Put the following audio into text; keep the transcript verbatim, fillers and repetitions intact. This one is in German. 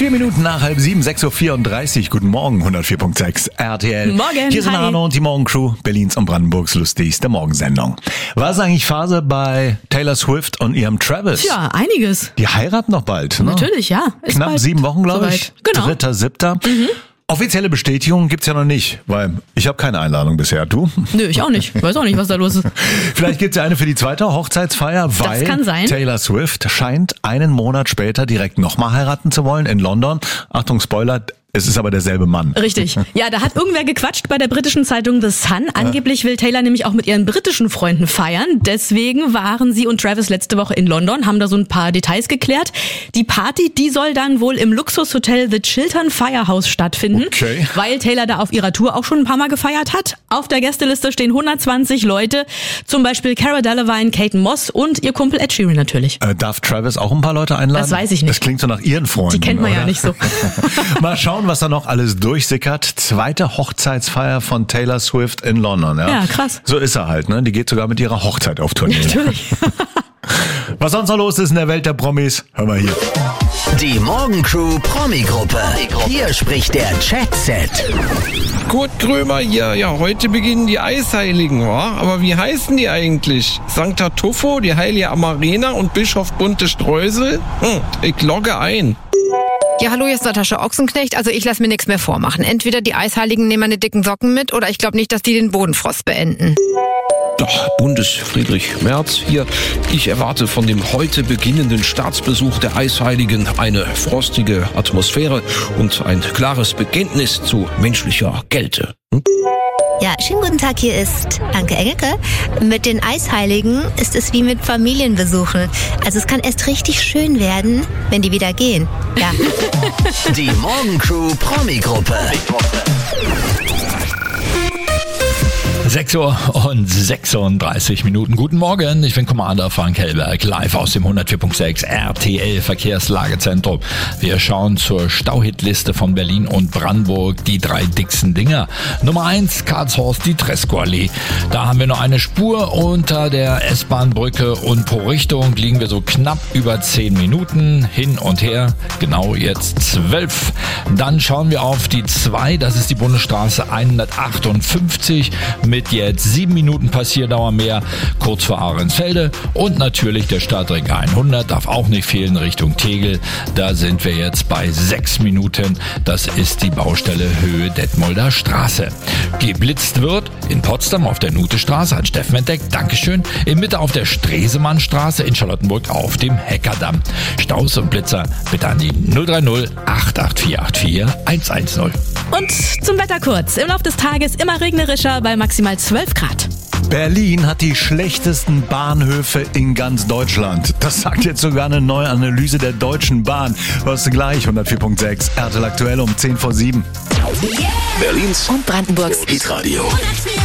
Vier Minuten nach halb sieben, sechs Uhr vierunddreißig. Guten Morgen, hundertvier Komma sechs R T L. Morgen, Hier sind hi. Arno und die Morgencrew, Berlins und Brandenburgs lustigste Morgensendung. Was ist eigentlich Phase bei Taylor Swift und ihrem Travis? Tja, einiges. Die heiraten noch bald, ne? Natürlich, ja. Ist Knapp bald sieben Wochen, glaube ich. soweit. Genau. Dritter, siebter. Mhm. Offizielle Bestätigung gibt's ja noch nicht, weil ich habe keine Einladung bisher. Du? Nö, ich auch nicht. Weiß auch nicht, was da los ist. Vielleicht gibt's ja eine für die zweite Hochzeitsfeier, weil kann sein. Taylor Swift scheint einen Monat später direkt nochmal heiraten zu wollen in London. Achtung, Spoiler, es ist aber derselbe Mann. Richtig. Ja, da hat irgendwer gequatscht bei der britischen Zeitung The Sun. Angeblich will Taylor nämlich auch mit ihren britischen Freunden feiern. Deswegen waren sie und Travis letzte Woche in London, haben da so ein paar Details geklärt. Die Party, die soll dann wohl im Luxushotel The Chiltern Firehouse stattfinden, Okay. weil Taylor da auf ihrer Tour auch schon ein paar Mal gefeiert hat. Auf der Gästeliste stehen hundertzwanzig Leute, zum Beispiel Cara Delevingne, Kate Moss und ihr Kumpel Ed Sheeran natürlich. Äh, darf Travis auch ein paar Leute einladen? Das weiß ich nicht. Das klingt so nach ihren Freunden. Die kennt man oder? ja nicht so. Mal schauen, was da noch alles durchsickert. Zweite Hochzeitsfeier von Taylor Swift in London. Ja, Ja, krass. So ist er halt, ne? Die geht sogar mit ihrer Hochzeit auf Tournee. Natürlich. Was sonst noch los ist in der Welt der Promis, hör mal hier. Die Morgencrew Promi-Gruppe. Hier spricht der Chat-Set. Kurt Krömer hier. Ja, heute beginnen die Eisheiligen, wa? Aber wie heißen die eigentlich? Sankt Tuffo, die heilige Amarena und Bischof Bunte Streusel? Hm, ich logge ein. Ja, hallo, hier ist Natascha Ochsenknecht. Also ich lasse mir nichts mehr vormachen. Entweder die Eisheiligen nehmen meine dicken Socken mit oder ich glaube nicht, dass die den Bodenfrost beenden. Doch, Bundesfriedrich Merz hier. Ich erwarte von dem heute beginnenden Staatsbesuch der Eisheiligen eine frostige Atmosphäre und ein klares Bekenntnis zu menschlicher Kälte. Hm? Ja, schönen guten Tag, hier ist Anke Engelke. Mit den Eisheiligen ist es wie mit Familienbesuchen. Also es kann erst richtig schön werden, wenn die wieder gehen. Ja. Die Morgencrew Promi-Gruppe. sechs Uhr und sechsunddreißig Minuten. Guten Morgen, ich bin Commander Frank Hellberg, live aus dem hundertvier Komma sechs R T L Verkehrslagezentrum. Wir schauen zur Stauhitliste von Berlin und Brandenburg, die drei dicksten Dinger. Nummer eins, Karlshorst, die Tresco-Allee. Da haben wir noch eine Spur unter der S-Bahn-Brücke und pro Richtung liegen wir so knapp über zehn Minuten hin und her. Genau jetzt zwölf. Dann schauen wir auf die zwei, das ist die Bundesstraße hundertachtundfünfzig mit jetzt sieben Minuten Passierdauer mehr, kurz vor Ahrensfelde. Und natürlich der Stadtring hundert, darf auch nicht fehlen, Richtung Tegel. Da sind wir jetzt bei sechs Minuten. Das ist die Baustelle Höhe Detmolder Straße. Geblitzt wird in Potsdam auf der Nutestraße, hat Steffen entdeckt, Dankeschön. In Mitte auf der Stresemannstraße, in Charlottenburg auf dem Heckerdamm. Staus und Blitzer bitte an die null drei null acht acht vier acht vier eins eins null. Und zum Wetter kurz. Im Laufe des Tages immer regnerischer bei maximal zwölf Grad. Berlin hat die schlechtesten Bahnhöfe in ganz Deutschland. Das sagt jetzt sogar eine neue Analyse der Deutschen Bahn. Hörst du gleich, hundertvier Komma sechs R T L aktuell um zehn vor sieben. Berlins Und Brandenburgs Hitradio.